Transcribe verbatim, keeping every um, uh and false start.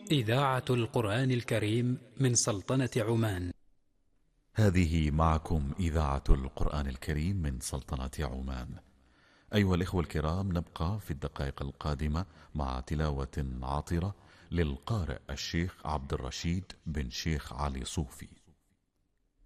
إذاعة القرآن الكريم من سلطنة عمان. هذه معكم إذاعة القرآن الكريم من سلطنة عمان. أيها الإخوة الكرام، نبقى في الدقائق القادمة مع تلاوة عطرة للقارئ الشيخ عبد الرشيد بن شيخ علي صوفي.